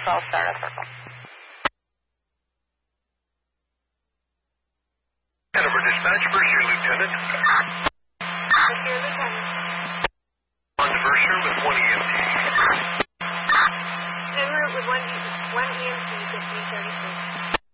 12 Stardust Circle. Hanover Dispatch, Mercer Lieutenant. Mercer Lieutenant. On to Mercer with 1 EMT.